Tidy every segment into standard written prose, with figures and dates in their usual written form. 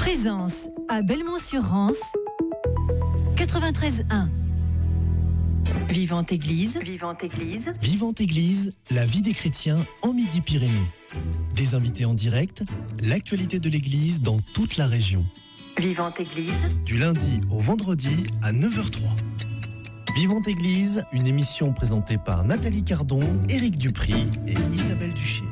Plaisance, à Belmont-sur-Rance, 93.1. Vivante Église. Vivante Église. Vivante Église, la vie des chrétiens en Midi-Pyrénées. Des invités en direct, l'actualité de l'Église dans toute la région. Vivante Église. Du lundi au vendredi à 9h03. Vivante Église, une émission présentée par Nathalie Cardon, Éric Dupry et Isabelle Duché.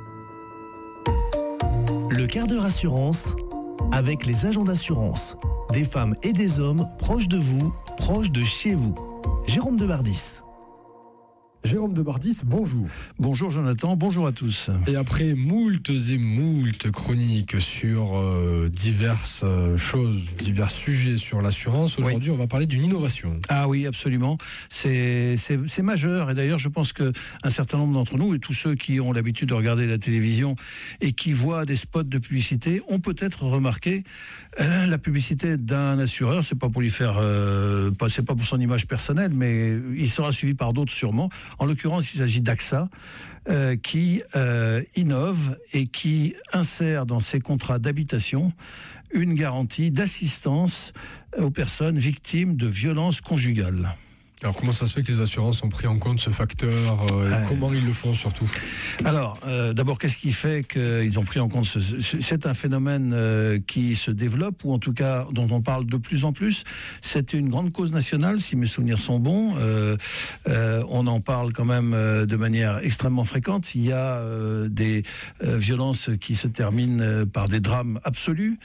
Le quart d'heure assurance avec les agents d'assurance. Des femmes et des hommes proches de vous, proches de chez vous. Jérôme de Bardis. Jérôme de Bardis, bonjour. Bonjour Jonathan, bonjour à tous. Et après moultes et moultes chroniques sur diverses choses, divers sujets sur l'assurance, aujourd'hui on va parler d'une innovation. Ah oui, absolument. C'est majeur. Et d'ailleurs, je pense qu'un certain nombre d'entre nous, et tous ceux qui ont l'habitude de regarder la télévision et qui voient des spots de publicité, ont peut-être remarqué la publicité d'un assureur. C'est pas pour lui faire, c'est pas pour son image personnelle, mais il sera suivi par d'autres sûrement. En l'occurrence, il s'agit d'AXA qui innove et qui insère dans ses contrats d'habitation une garantie d'assistance aux personnes victimes de violences conjugales. Alors comment ça se fait que les assurances ont pris en compte ce facteur et comment ils le font surtout? Alors d'abord, qu'est-ce qui fait qu'ils ont pris en compte c'est un phénomène qui se développe, ou en tout cas dont on parle de plus en plus. C'est une grande cause nationale, si mes souvenirs sont bons. On en parle quand même de manière extrêmement fréquente. Il y a des violences qui se terminent par des drames absolus.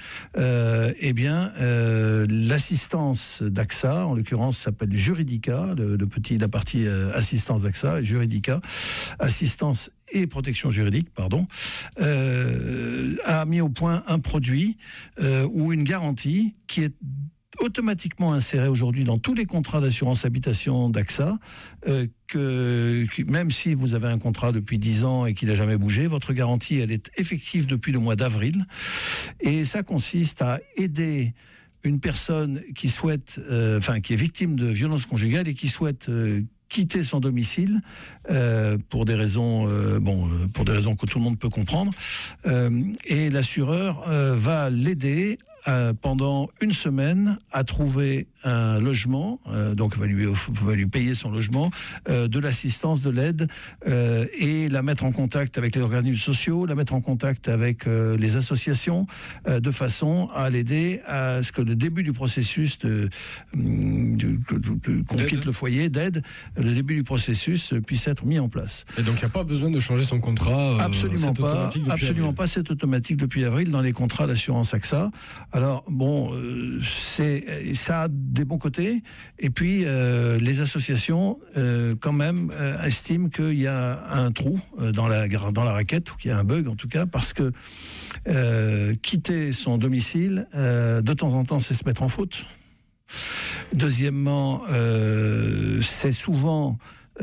L'assistance d'AXA, en l'occurrence, s'appelle Juridica. La partie assistance d'AXA et Juridica, assistance et protection juridique, a mis au point un produit ou une garantie qui est automatiquement insérée aujourd'hui dans tous les contrats d'assurance habitation d'AXA, même si vous avez un contrat depuis 10 ans et qu'il n'a jamais bougé, votre garantie, elle est effective depuis le mois d'avril. Et ça consiste à aider une personne qui souhaite, qui est victime de violences conjugales et qui souhaite quitter son domicile pour des raisons, que tout le monde peut comprendre, et l'assureur va l'aider pendant une semaine à trouver un logement, donc va lui payer son logement, de l'assistance, de l'aide, et la mettre en contact avec les organismes sociaux, la mettre en contact avec les associations, de façon à l'aider à ce que le début du processus qu'on quitte le foyer d'aide, le début du processus puisse être mis en place. Et donc il n'y a pas besoin de changer son contrat? Absolument pas, c'est automatique depuis avril dans les contrats d'assurance AXA. Alors ça a des bons côtés, et puis les associations quand même estiment qu'il y a un trou dans la raquette, ou qu'il y a un bug en tout cas, parce que quitter son domicile de temps en temps, c'est se mettre en faute. Deuxièmement, c'est souvent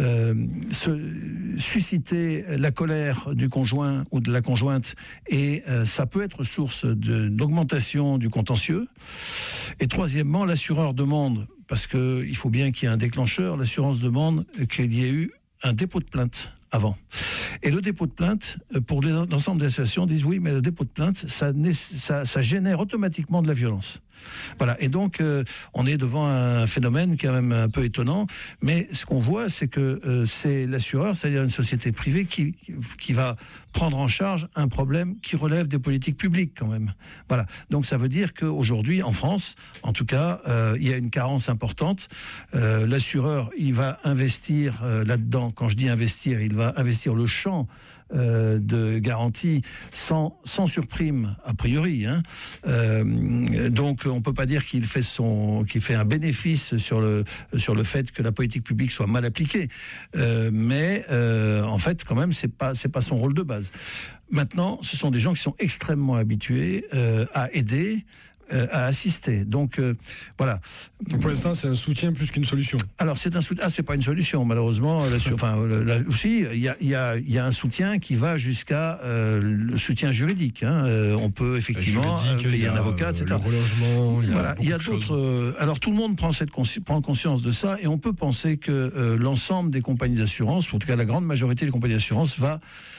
susciter la colère du conjoint ou de la conjointe, et ça peut être source d'augmentation du contentieux. Et troisièmement, l'assureur demande, parce que il faut bien qu'il y ait un déclencheur, l'assurance demande qu'il y ait eu un dépôt de plainte avant. Et le dépôt de plainte, pour l'ensemble des associations, disent oui, mais le dépôt de plainte, ça génère automatiquement de la violence. Voilà. Et donc, on est devant un phénomène quand même un peu étonnant. Mais ce qu'on voit, c'est que c'est l'assureur, c'est-à-dire une société privée, qui va prendre en charge un problème qui relève des politiques publiques quand même. Voilà. Donc, ça veut dire qu'aujourd'hui, en France, en tout cas, il y a une carence importante. L'assureur, il va investir là-dedans. Quand je dis investir, il va investir le champ de garantie sans surprime a priori, donc on peut pas dire qu'il fait un bénéfice sur le fait que la politique publique soit mal appliquée, mais en fait quand même c'est pas son rôle de base. Maintenant, ce sont des gens qui sont extrêmement habitués à aider, à assister. Donc voilà. Pour l'instant, c'est un soutien plus qu'une solution. Alors c'est un soutien. Ah, c'est pas une solution, malheureusement. Aussi, il y a un soutien qui va jusqu'à le soutien juridique. On peut effectivement payer un avocat, etc. Le relogement. Il y a d'autres. Alors tout le monde prend conscience de ça, et on peut penser que l'ensemble des compagnies d'assurance, ou en tout cas la grande majorité des compagnies d'assurance, va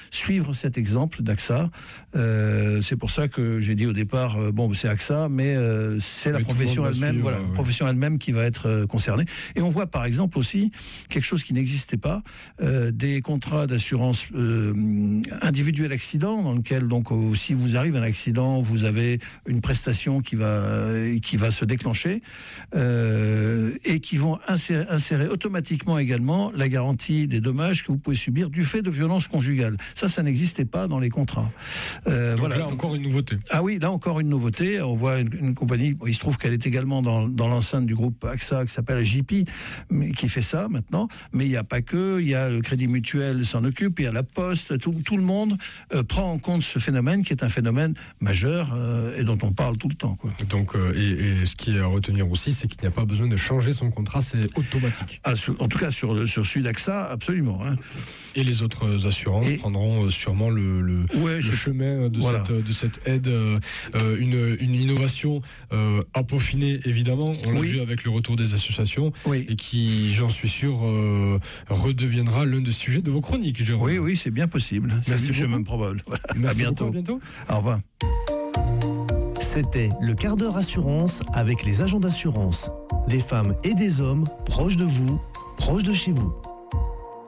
suivre cet exemple d'AXA. C'est pour ça que j'ai dit au départ, c'est AXA, mais c'est la profession elle-même, profession elle-même qui va être concernée. Et on voit par exemple aussi quelque chose qui n'existait pas, des contrats d'assurance individuel accident, dans lequel donc si vous arrive un accident, vous avez une prestation qui va se déclencher et qui vont insérer automatiquement également la garantie des dommages que vous pouvez subir du fait de violences conjugales. Ça n'existait pas dans les contrats. Donc là, encore une nouveauté. Ah oui, là encore une nouveauté. On voit une compagnie, il se trouve qu'elle est également dans l'enceinte du groupe AXA qui s'appelle JP, qui fait ça maintenant. Mais il n'y a pas que, il y a le Crédit Mutuel s'en occupe, il y a la Poste, tout le monde prend en compte ce phénomène qui est un phénomène majeur et dont on parle tout le temps, quoi. Donc, et ce qui est à retenir aussi, c'est qu'il n'y a pas besoin de changer son contrat, c'est automatique. En tout cas, sur celui d'AXA, absolument. Hein. Et les autres assurances prendront sûrement le chemin de cette aide. Une innovation à peaufiner, évidemment. On l'a vu avec le retour des associations et qui, j'en suis sûr, redeviendra l'un des sujets de vos chroniques, Jérôme. Oui, c'est bien possible. Merci beaucoup. Même probable. Merci à bientôt. À bientôt. Au revoir. C'était le quart d'heure assurance avec les agents d'assurance. Des femmes et des hommes proches de vous, proches de chez vous.